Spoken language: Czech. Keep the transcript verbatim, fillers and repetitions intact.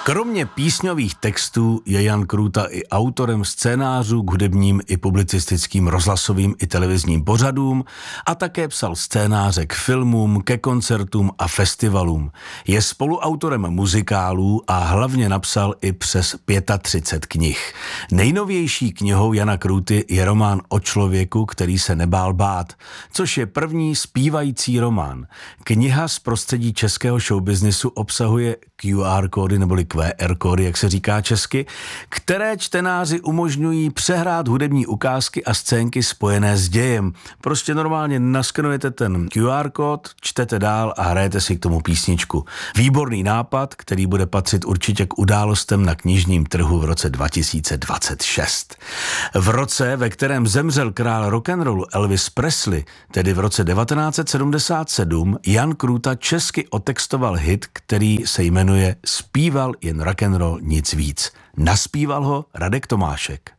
Kromě písňových textů je Jan Krůta i autorem scénářů k hudebním i publicistickým rozhlasovým i televizním pořadům a také psal scénáře k filmům, ke koncertům a festivalům. Je spoluautorem muzikálů a hlavně napsal i přes třicet pět knih. Nejnovější knihou Jana Krůty je román O člověku, který se nebál bát, což je první zpívající román. Kniha z prostředí českého showbiznisu obsahuje Q R kódy neboli Q R kódy, jak se říká česky, které čtenáři umožňují přehrát hudební ukázky a scénky spojené s dějem. Prostě normálně naskenujete ten Q R kód, čtete dál a hrajete si k tomu písničku. Výborný nápad, který bude patřit určitě k událostem na knižním trhu v roce dva tisíce dvacet šest. V roce, ve kterém zemřel král rock'n'rollu Elvis Presley, tedy v roce devatenáct set sedmdesát sedm, Jan Krůta česky otextoval hit, který se jmenuje Zpíval jen rock'n'roll, nic víc. Naspíval ho Radek Tomášek.